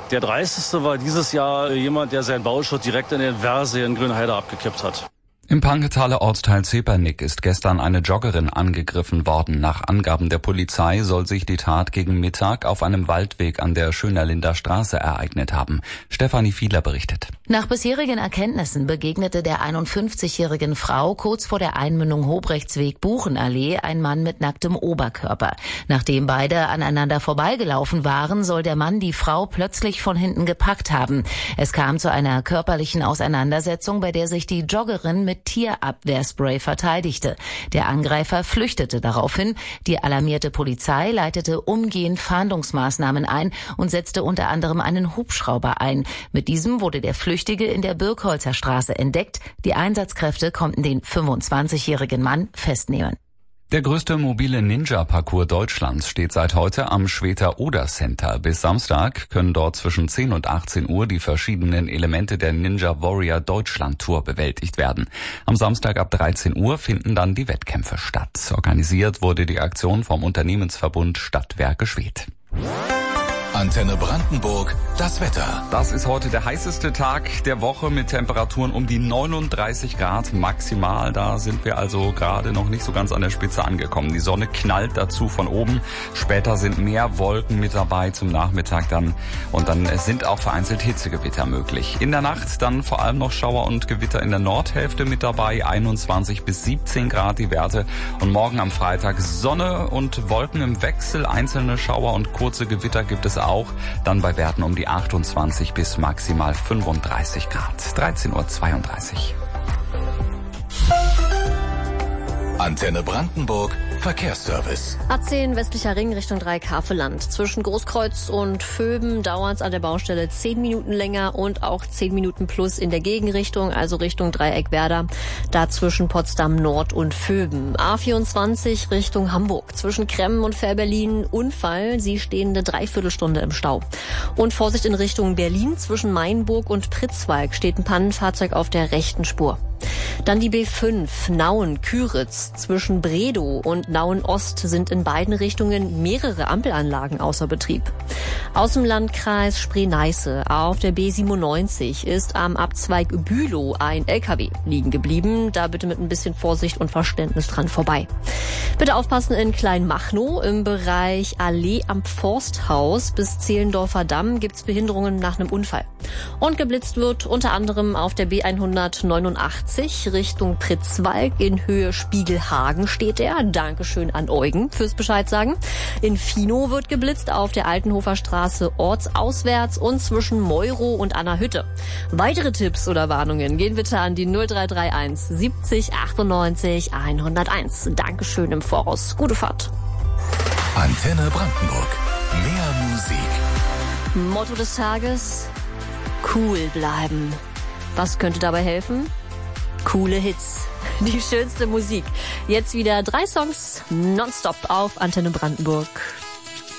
Der dreisteste war dieses Jahr jemand, der seinen Bauschutt direkt in den Verse in Grünheide abgekippt hat. Im Panketaler Ortsteil Zepernick ist gestern eine Joggerin angegriffen worden. Nach Angaben der Polizei soll sich die Tat gegen Mittag auf einem Waldweg an der Schönerlinder Straße ereignet haben. Stefanie Fiedler berichtet. Nach bisherigen Erkenntnissen begegnete der 51-jährigen Frau kurz vor der Einmündung Hobrechtsweg-Buchenallee ein Mann mit nacktem Oberkörper. Nachdem beide aneinander vorbeigelaufen waren, soll der Mann die Frau plötzlich von hinten gepackt haben. Es kam zu einer körperlichen Auseinandersetzung, bei der sich die Joggerin mit Tierabwehrspray verteidigte. Der Angreifer flüchtete daraufhin. Die alarmierte Polizei leitete umgehend Fahndungsmaßnahmen ein und setzte unter anderem einen Hubschrauber ein. Mit diesem wurde der Flüchtige in der Birkholzer Straße entdeckt. Die Einsatzkräfte konnten den 25-jährigen Mann festnehmen. Der größte mobile Ninja-Parcours Deutschlands steht seit heute am Schweter-Oder-Center. Bis Samstag können dort zwischen 10 und 18 Uhr die verschiedenen Elemente der Ninja Warrior Deutschland Tour bewältigt werden. Am Samstag ab 13 Uhr finden dann die Wettkämpfe statt. Organisiert wurde die Aktion vom Unternehmensverbund Stadtwerke Schwedt. Antenne Brandenburg, das Wetter. Das ist heute der heißeste Tag der Woche mit Temperaturen um die 39 Grad maximal. Da sind wir also gerade noch nicht so ganz an der Spitze angekommen. Die Sonne knallt dazu von oben. Später sind mehr Wolken mit dabei zum Nachmittag dann. Und dann sind auch vereinzelt Hitzegewitter möglich. In der Nacht dann vor allem noch Schauer und Gewitter in der Nordhälfte mit dabei. 21 bis 17 Grad die Werte. Und morgen am Freitag Sonne und Wolken im Wechsel. Einzelne Schauer und kurze Gewitter gibt es auch, dann bei Werten um die 28 bis maximal 35 Grad. 13:32 Uhr. Antenne Brandenburg, Verkehrsservice. A10 westlicher Ring Richtung Dreieck-Havelland. Zwischen Großkreuz und Vöben dauert es an der Baustelle 10 Minuten länger und auch 10 Minuten plus in der Gegenrichtung, also Richtung Dreieck-Werder. Da zwischen Potsdam Nord und Vöben. A24 Richtung Hamburg. Zwischen Kremmen und Fähr-Berlin Unfall. Sie stehen eine Dreiviertelstunde im Stau. Und Vorsicht in Richtung Berlin. Zwischen Mainburg und Pritzwalk steht ein Pannenfahrzeug auf der rechten Spur. Dann die B5 Nauen-Küritz. Zwischen Bredow und Nauen-Ost sind in beiden Richtungen mehrere Ampelanlagen außer Betrieb. Aus dem Landkreis Spree-Neiße auf der B97 ist am Abzweig Bülow ein LKW liegen geblieben. Da bitte mit ein bisschen Vorsicht und Verständnis dran vorbei. Bitte aufpassen in Kleinmachnow im Bereich Allee am Forsthaus bis Zehlendorfer Damm gibt's Behinderungen nach einem Unfall. Und geblitzt wird unter anderem auf der B189 Richtung Pritzwalk in Höhe Spiegelhagen steht er. Dankeschön an Eugen fürs Bescheid sagen. In Finow wird geblitzt auf der Altenhofer Straße ortsauswärts und zwischen Meuro und Anna-Hütte. Weitere Tipps oder Warnungen gehen bitte an die 0331 70 98 101. Dankeschön im Voraus. Gute Fahrt. Antenne Brandenburg. Mehr Musik. Motto des Tages: cool bleiben. Was könnte dabei helfen? Coole Hits. Die schönste Musik. Jetzt wieder 3 Songs nonstop auf Antenne Brandenburg.